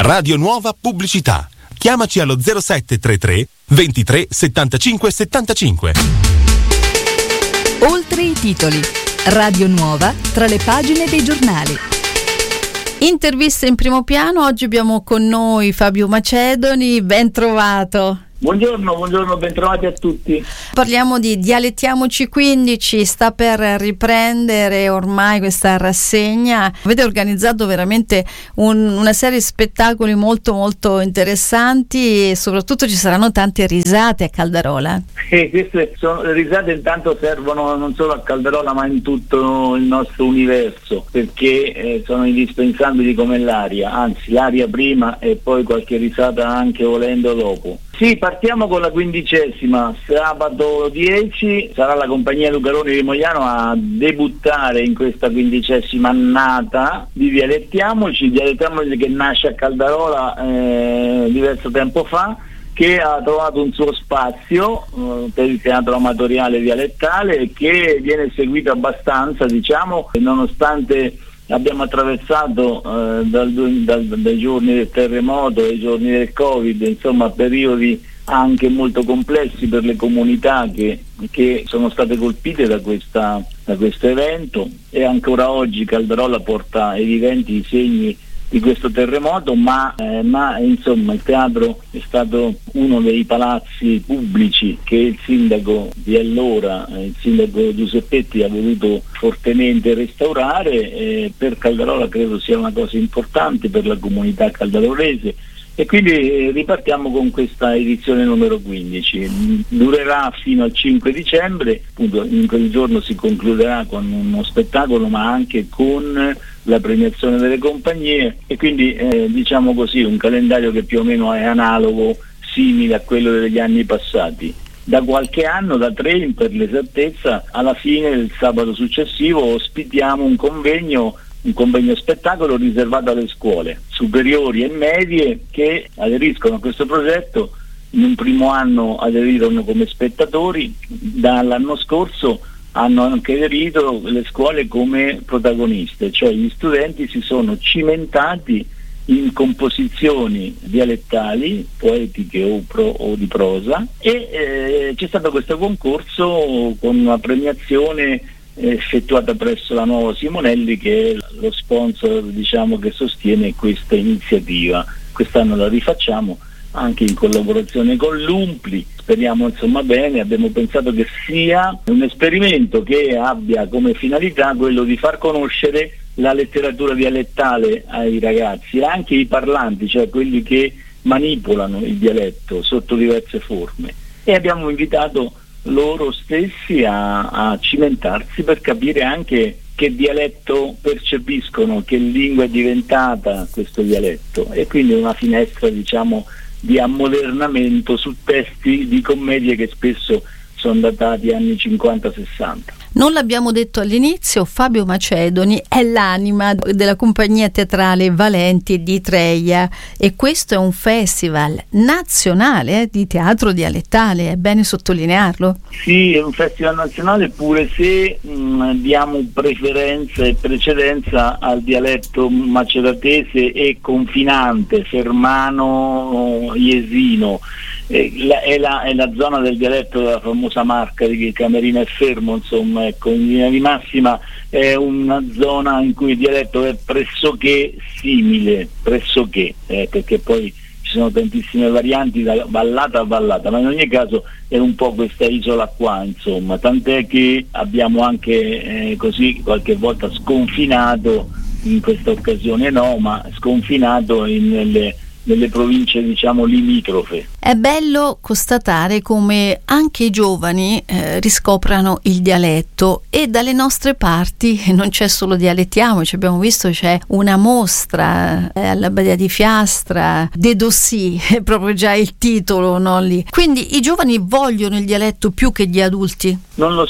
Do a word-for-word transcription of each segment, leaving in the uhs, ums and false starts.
Radio Nuova Pubblicità. Chiamaci allo zero sette tre tre ventitré settantacinque settantacinque. Oltre i titoli. Radio Nuova tra le pagine dei giornali. Interviste in primo piano. Oggi abbiamo con noi Fabio Macedoni. Ben trovato. Buongiorno, buongiorno, bentrovati a tutti. Parliamo di Dialettiamoci quindici, sta per riprendere ormai questa rassegna. Avete organizzato veramente un, una serie di spettacoli molto molto interessanti e soprattutto ci saranno tante risate a Caldarola. E queste sono, le risate intanto servono non solo a Caldarola ma in tutto il nostro universo, perché eh, sono indispensabili come l'aria, anzi l'aria prima e poi qualche risata anche volendo dopo. Sì, partiamo con la quindicesima, sabato dieci sarà la compagnia Lucaroni di Mogliano a debuttare in questa quindicesima annata di Dialettiamoci, Dialettiamoci che nasce a Caldarola eh, diverso tempo fa, che ha trovato un suo spazio eh, per il teatro amatoriale dialettale e che viene seguito abbastanza, diciamo, nonostante abbiamo attraversato eh, dal, dal, dai giorni del terremoto ai giorni del Covid, insomma periodi anche molto complessi per le comunità che, che sono state colpite da, questa, da questo evento, e ancora oggi Caldarola porta evidenti i segni di questo terremoto, ma, eh, ma insomma il teatro è stato uno dei palazzi pubblici che il sindaco di allora, eh, il sindaco Giuseppetti, ha voluto fortemente restaurare. Eh, per Caldarola credo sia una cosa importante per la comunità caldarolese, e quindi eh, ripartiamo con questa edizione numero quindici. Durerà fino al cinque dicembre, appunto in quel giorno si concluderà con uno spettacolo ma anche con la premiazione delle compagnie, e quindi eh, diciamo così un calendario che più o meno è analogo, simile a quello degli anni passati. Da qualche anno, da tre per l'esattezza, alla fine del sabato successivo ospitiamo un convegno un convegno spettacolo riservato alle scuole superiori e medie che aderiscono a questo progetto. In un primo anno aderirono come spettatori, dall'anno scorso hanno anche aderito le scuole come protagoniste, cioè gli studenti si sono cimentati in composizioni dialettali, poetiche o, pro, o di prosa, e eh, c'è stato questo concorso con una premiazione effettuata presso la Nuova Simonelli, che è lo sponsor, diciamo, che sostiene questa iniziativa. Quest'anno la rifacciamo anche in collaborazione con l'Umpli, speriamo insomma bene. Abbiamo pensato che sia un esperimento che abbia come finalità quello di far conoscere la letteratura dialettale ai ragazzi e anche i parlanti, cioè quelli che manipolano il dialetto sotto diverse forme, e abbiamo invitato loro stessi a, a cimentarsi per capire anche che dialetto percepiscono, che lingua è diventata questo dialetto, e quindi una finestra, diciamo, di ammodernamento su testi di commedie che spesso sono datati anni cinquanta sessanta. Non l'abbiamo detto all'inizio, Fabio Macedoni è l'anima della compagnia teatrale Valenti di Treia, e questo è un festival nazionale eh, di teatro dialettale, è bene sottolinearlo. Sì, è un festival nazionale, pure se mh, diamo preferenza e precedenza al dialetto maceratese e confinante, fermano, jesino. Eh, la, è, la, è la zona del dialetto della famosa Marca di Camerino e Fermo, insomma, ecco, in linea di massima è una zona in cui il dialetto è pressoché simile, pressoché, eh, perché poi ci sono tantissime varianti da vallata a vallata, ma in ogni caso è un po' questa isola qua, insomma, tant'è che abbiamo anche eh, così qualche volta sconfinato, in questa occasione no, ma sconfinato in, nelle nelle province, diciamo, limitrofe. È bello constatare come anche i giovani eh, riscoprano il dialetto, e dalle nostre parti non c'è solo Dialettiamoci, abbiamo visto c'è una mostra eh, alla Badia di Fiastra, De Dossi, è proprio già il titolo, no, lì. Quindi i giovani vogliono il dialetto più che gli adulti? Non lo so,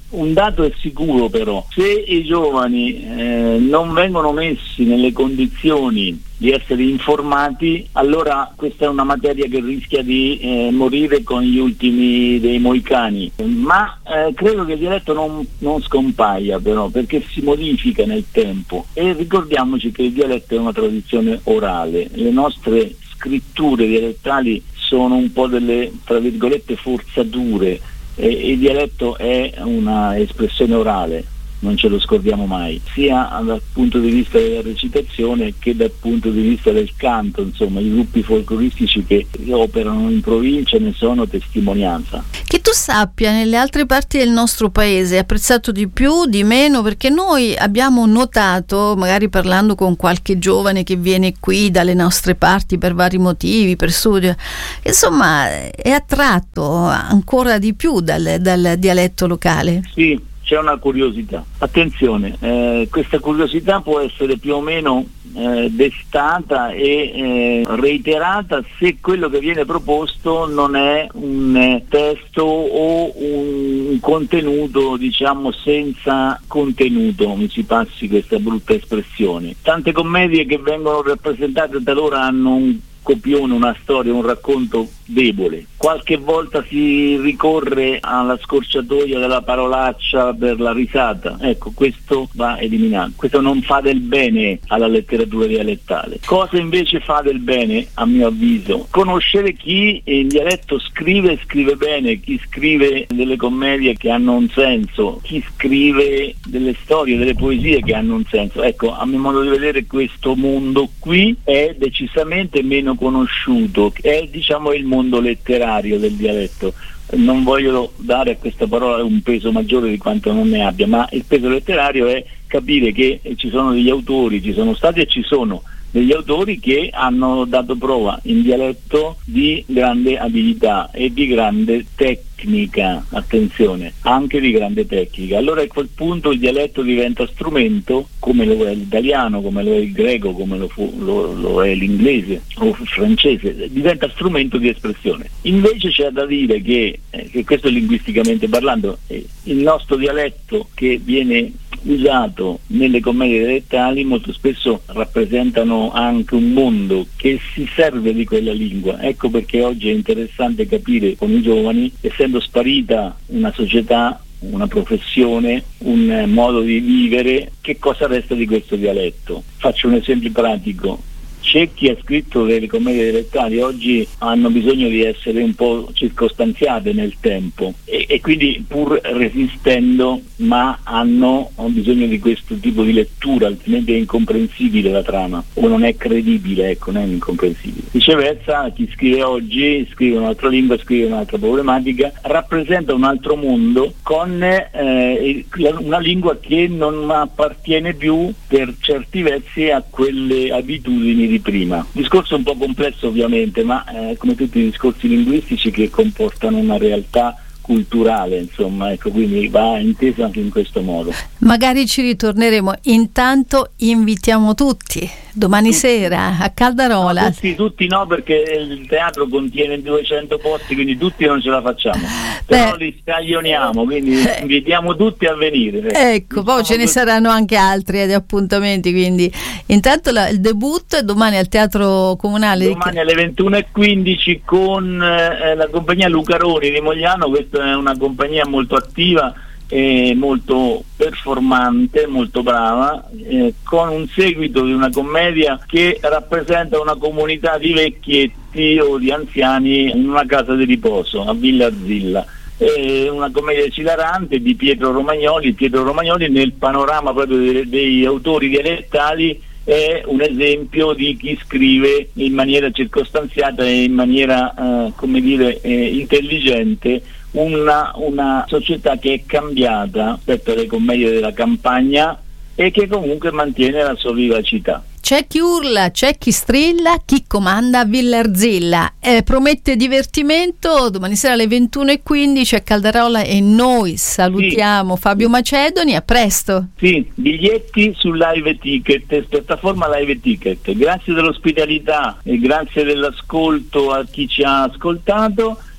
Un dato è sicuro però, se i giovani eh, non vengono messi nelle condizioni di essere informati, allora questa è una materia che rischia di eh, morire con gli ultimi dei moicani. Ma eh, credo che il dialetto non, non scompaia però, perché si modifica nel tempo, e ricordiamoci che il dialetto è una tradizione orale. Le nostre scritture dialettali sono un po' delle, tra virgolette, forzature, e il dialetto è una espressione orale, non ce lo scordiamo mai, sia dal punto di vista della recitazione che dal punto di vista del canto. Insomma, i gruppi folcloristici che operano in provincia ne sono testimonianza. Che tu sappia, nelle altre parti del nostro paese è apprezzato di più, di meno? Perché noi abbiamo notato, magari parlando con qualche giovane che viene qui dalle nostre parti per vari motivi, per studio, insomma è attratto ancora di più dal, dal dialetto locale. Sì, c'è una curiosità. Attenzione, eh, questa curiosità può essere più o meno eh, destata e eh, reiterata se quello che viene proposto non è un eh, testo o un contenuto, diciamo, senza contenuto, mi si passi questa brutta espressione. Tante commedie che vengono rappresentate talora hanno un copione, una storia, un racconto debole. Qualche volta si ricorre alla scorciatoia della parolaccia per la risata. Ecco, questo va eliminato. Questo non fa del bene alla letteratura dialettale. Cosa invece fa del bene, a mio avviso? Conoscere chi in dialetto scrive e scrive bene, chi scrive delle commedie che hanno un senso, chi scrive delle storie, delle poesie che hanno un senso. Ecco, a mio modo di vedere questo mondo qui è decisamente meno conosciuto, è, diciamo, il mondo letterario del dialetto. Non voglio dare a questa parola un peso maggiore di quanto non ne abbia, ma il peso letterario è capire che ci sono degli autori, ci sono stati e ci sono degli autori che hanno dato prova in dialetto di grande abilità e di grande tecnica, attenzione, anche di grande tecnica. Allora a quel punto il dialetto diventa strumento, come lo è l'italiano, come lo è il greco, come lo, fu, lo, lo è l'inglese o il francese, diventa strumento di espressione. Invece c'è da dire che, eh, che questo linguisticamente parlando, eh, il nostro dialetto che viene usato nelle commedie dialettali molto spesso rappresentano anche un mondo che si serve di quella lingua. Ecco perché oggi è interessante capire con i giovani, essendo sparita una società, una professione, un modo di vivere, che cosa resta di questo dialetto. Faccio un esempio pratico. C'è chi ha scritto delle commedie dialettali, oggi hanno bisogno di essere un po' circostanziate nel tempo e, e quindi pur resistendo, ma hanno bisogno di questo tipo di lettura, altrimenti è incomprensibile la trama, o non è credibile, ecco, non è incomprensibile. Viceversa, chi scrive oggi scrive un'altra lingua, scrive un'altra problematica, rappresenta un altro mondo con eh, una lingua che non appartiene più per certi versi a quelle abitudini di prima. Discorso un po' complesso ovviamente, ma eh, come tutti i discorsi linguistici che comportano una realtà culturale, insomma, ecco, quindi va inteso anche in questo modo. Magari ci ritorneremo. Intanto invitiamo tutti domani tutti. sera a Caldarola. No, tutti, tutti no, perché il teatro contiene duecento posti, quindi tutti non ce la facciamo. Però Beh, li scaglioniamo, quindi eh, invitiamo tutti a venire. Ecco, poi ce ne saranno anche altri eh, appuntamenti, quindi intanto la, il debutto è domani al Teatro Comunale. Domani di... alle ventuno e quindici con eh, la compagnia Lucaroni di Mogliano. Questa è una compagnia molto attiva e molto performante, molto brava, eh, con un seguito di una commedia che rappresenta una comunità di vecchietti o di anziani in una casa di riposo a Villa Arzilla. È una commedia esilarante di Pietro Romagnoli. Pietro Romagnoli nel panorama proprio dei, dei autori dialettali è un esempio di chi scrive in maniera circostanziata e in maniera eh, come dire eh, intelligente una, una società che è cambiata rispetto alle commedie della campagna e che comunque mantiene la sua vivacità. C'è chi urla, c'è chi strilla, chi comanda a Villa Arzilla. Eh, promette divertimento. Domani sera alle ventuno e quindici a Caldarola e noi salutiamo sì. Fabio Macedoni. A presto. Sì, biglietti su Live Ticket, piattaforma Live Ticket. Grazie dell'ospitalità e grazie dell'ascolto a chi ci ha ascoltato.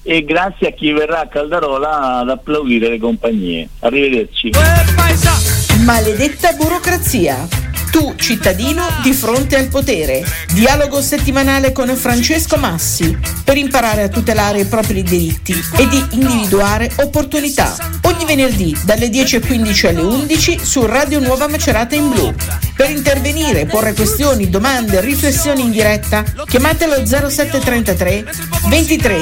e grazie a chi verrà a Caldarola ad applaudire le compagnie. Arrivederci. Maledetta burocrazia. Tu, cittadino, di fronte al potere. Dialogo settimanale con Francesco Massi per imparare a tutelare i propri diritti e di individuare opportunità. Ogni venerdì dalle dieci e quindici alle undici su Radio Nuova Macerata in Blu. Per intervenire, porre questioni, domande, riflessioni in diretta, chiamatelo zero sette trentatré ventitré